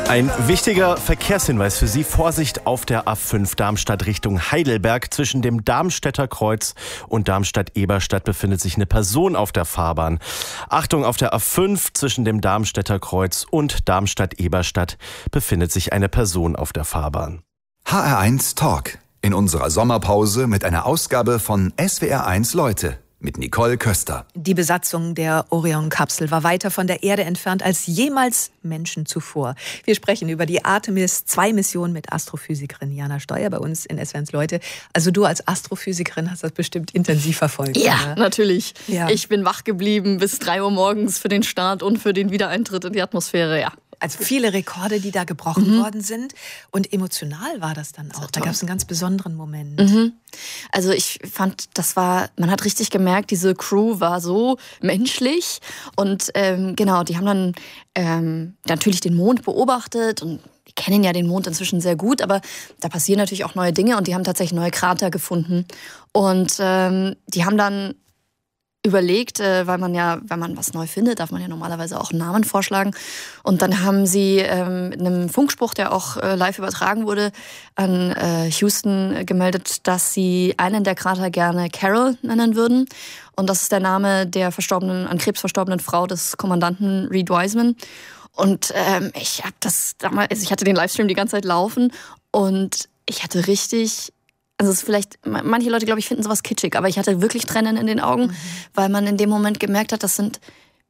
Ein wichtiger Verkehrshinweis für Sie. Vorsicht auf der A5 Darmstadt Richtung Heidelberg. Zwischen dem Darmstädter Kreuz und Darmstadt-Eberstadt befindet sich eine Person auf der Fahrbahn. Achtung, auf der A5 zwischen dem Darmstädter Kreuz und Darmstadt-Eberstadt befindet sich eine Person auf der Fahrbahn. HR1 Talk. In unserer Sommerpause mit einer Ausgabe von SWR1 Leute. Mit Nicole Köster. Die Besatzung der Orion-Kapsel war weiter von der Erde entfernt als jemals Menschen zuvor. Wir sprechen über die Artemis-2-Mission mit Astrophysikerin Jana Steuer bei uns in SWR1 Leute. Also du als Astrophysikerin hast das bestimmt intensiv verfolgt. Ja, oder? Natürlich. Ja. Ich bin wach geblieben bis 3 Uhr morgens für den Start und für den Wiedereintritt in die Atmosphäre, ja. Also viele Rekorde, die da gebrochen worden sind. Und emotional war das dann auch. Da gab es einen ganz besonderen Moment. Also ich fand, man hat richtig gemerkt, diese Crew war so menschlich. Und genau, die haben dann natürlich den Mond beobachtet und die kennen ja den Mond inzwischen sehr gut, aber da passieren natürlich auch neue Dinge und die haben tatsächlich neue Krater gefunden. Und die haben dann überlegt, weil man ja, wenn man was neu findet, darf man ja normalerweise auch einen Namen vorschlagen. Und dann haben sie mit einem Funkspruch, der auch live übertragen wurde, an Houston gemeldet, dass sie einen der Krater gerne Carol nennen würden. Und das ist der Name der an Krebs verstorbenen Frau des Kommandanten Reed Wiseman. Und ich hatte den Livestream die ganze Zeit laufen und ich hatte richtig... Also es ist vielleicht, manche Leute, glaube ich, finden sowas kitschig, aber ich hatte wirklich Tränen in den Augen, weil man in dem Moment gemerkt hat, das sind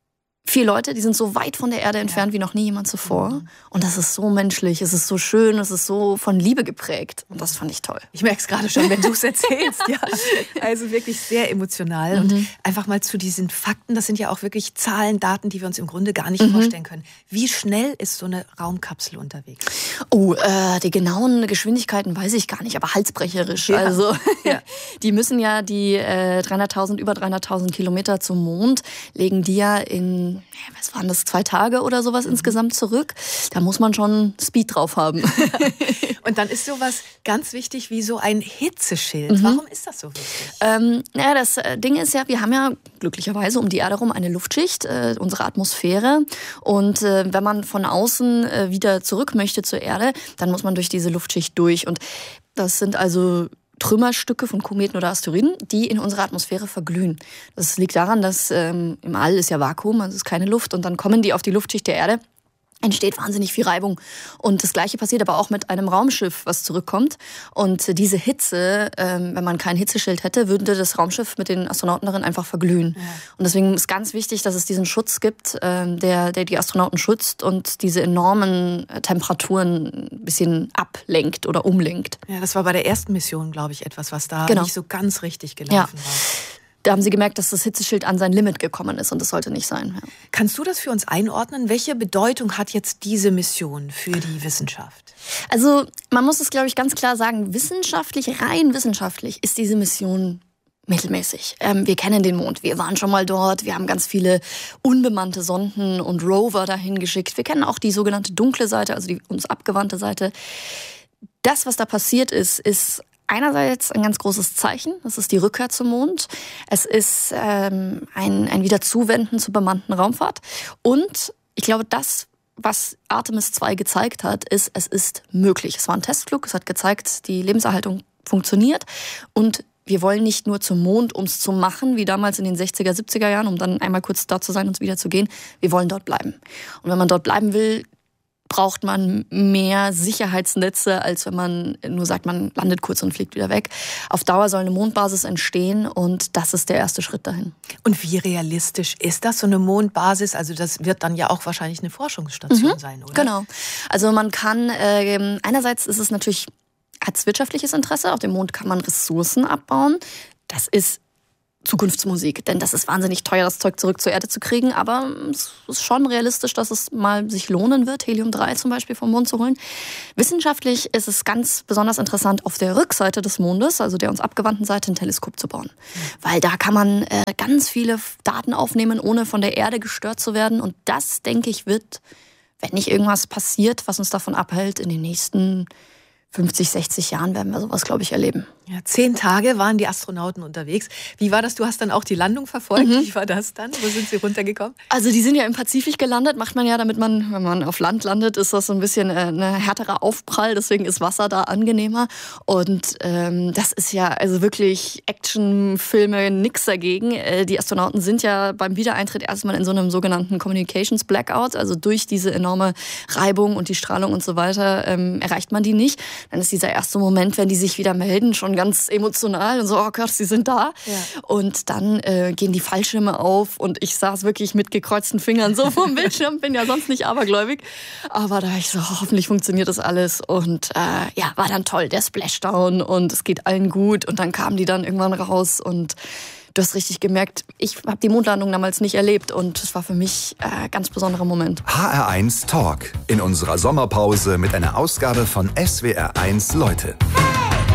4 Leute, die sind so weit von der Erde entfernt wie noch nie jemand zuvor. Und das ist so menschlich, es ist so schön, es ist so von Liebe geprägt. Und das fand ich toll. Ich merke es gerade schon, wenn du es erzählst. Ja. Also wirklich sehr emotional. Und einfach mal zu diesen Fakten, das sind ja auch wirklich Zahlen, Daten, die wir uns im Grunde gar nicht vorstellen können. Wie schnell ist so eine Raumkapsel unterwegs? Oh, die genauen Geschwindigkeiten weiß ich gar nicht, aber halsbrecherisch. Ja. Also Ja. die müssen ja die über 300.000 Kilometer zum Mond, legen die ja in, was waren das, 2 Tage oder sowas insgesamt zurück. Da muss man schon Speed drauf haben. Und dann ist sowas ganz wichtig wie so ein Hitzeschild. Warum ist das so wichtig? Das Ding ist ja, wir haben ja glücklicherweise um die Erde herum eine Luftschicht, unsere Atmosphäre. Und wenn man von außen wieder zurück möchte zur Erde, dann muss man durch diese Luftschicht durch. Und das sind also Trümmerstücke von Kometen oder Asteroiden, die in unserer Atmosphäre verglühen. Das liegt daran, dass im All ist ja Vakuum, also ist keine Luft. Und dann kommen die auf die Luftschicht der Erde. Entsteht wahnsinnig viel Reibung. Und das Gleiche passiert aber auch mit einem Raumschiff, was zurückkommt. Und diese Hitze, wenn man kein Hitzeschild hätte, würde das Raumschiff mit den Astronauten darin einfach verglühen. Ja. Und deswegen ist ganz wichtig, dass es diesen Schutz gibt, der die Astronauten schützt und diese enormen Temperaturen ein bisschen ablenkt oder umlenkt. Ja, das war bei der ersten Mission, glaube ich, etwas, was da nicht so ganz richtig gelaufen war. Da haben sie gemerkt, dass das Hitzeschild an sein Limit gekommen ist und das sollte nicht sein. Ja. Kannst du das für uns einordnen? Welche Bedeutung hat jetzt diese Mission für die Wissenschaft? Also man muss es, glaube ich, ganz klar sagen, rein wissenschaftlich ist diese Mission mittelmäßig. Wir kennen den Mond, wir waren schon mal dort, wir haben ganz viele unbemannte Sonden und Rover dahin geschickt. Wir kennen auch die sogenannte dunkle Seite, also die uns abgewandte Seite. Das, was da passiert ist einerseits ein ganz großes Zeichen, das ist die Rückkehr zum Mond. Es ist ein Wiederzuwenden zur bemannten Raumfahrt. Und ich glaube, das, was Artemis 2 gezeigt hat, ist, es ist möglich. Es war ein Testflug, es hat gezeigt, die Lebenserhaltung funktioniert. Und wir wollen nicht nur zum Mond, um es zu machen, wie damals in den 60er, 70er Jahren, um dann einmal kurz dort zu sein und wieder zu gehen. Wir wollen dort bleiben. Und wenn man dort bleiben will, braucht man mehr Sicherheitsnetze, als wenn man nur sagt, man landet kurz und fliegt wieder weg. Auf Dauer soll eine Mondbasis entstehen und das ist der erste Schritt dahin. Und wie realistisch ist das, so eine Mondbasis? Also das wird dann ja auch wahrscheinlich eine Forschungsstation sein, oder? Genau. Also man kann, einerseits ist es natürlich, hat es wirtschaftliches Interesse, auf dem Mond kann man Ressourcen abbauen. Das ist Zukunftsmusik, denn das ist wahnsinnig teuer, das Zeug zurück zur Erde zu kriegen, aber es ist schon realistisch, dass es mal sich lohnen wird, Helium-3 zum Beispiel vom Mond zu holen. Wissenschaftlich ist es ganz besonders interessant, auf der Rückseite des Mondes, also der uns abgewandten Seite, ein Teleskop zu bauen. Weil da kann man ganz viele Daten aufnehmen, ohne von der Erde gestört zu werden und das, denke ich, wird, wenn nicht irgendwas passiert, was uns davon abhält, in den nächsten 50, 60 Jahren werden wir sowas, glaube ich, erleben. Ja, 10 Tage waren die Astronauten unterwegs. Wie war das? Du hast dann auch die Landung verfolgt. Wie war das dann? Wo sind sie runtergekommen? Also die sind ja im Pazifik gelandet. Macht man ja, damit man, wenn man auf Land landet, ist das so ein bisschen ein härterer Aufprall. Deswegen ist Wasser da angenehmer. Und das ist ja also wirklich Actionfilme, nix dagegen. Die Astronauten sind ja beim Wiedereintritt erstmal in so einem sogenannten Communications Blackout. Also durch diese enorme Reibung und die Strahlung und so weiter erreicht man die nicht. Dann ist dieser erste Moment, wenn die sich wieder melden, schon ganz emotional und so, oh Gott, sie sind da. Ja. Und dann gehen die Fallschirme auf und ich saß wirklich mit gekreuzten Fingern so vorm Bildschirm, bin ja sonst nicht abergläubig. Aber da ich so, hoffentlich funktioniert das alles. Und ja, war dann toll, der Splashdown und es geht allen gut. Und dann kamen die dann irgendwann raus und du hast richtig gemerkt, ich habe die Mondlandung damals nicht erlebt und es war für mich ein ganz besonderer Moment. HR1 Talk in unserer Sommerpause mit einer Ausgabe von SWR1 Leute.